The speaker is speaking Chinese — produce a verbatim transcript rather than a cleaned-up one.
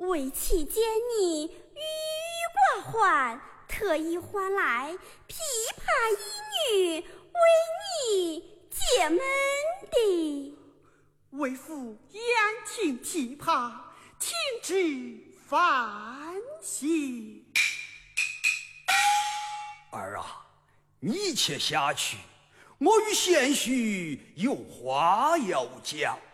为妻见你郁郁寡欢，特意唤来琵琶一女为你解闷的。 为父言听琵琶，听之烦心。 儿啊，你且下去，我与贤婿有话要讲。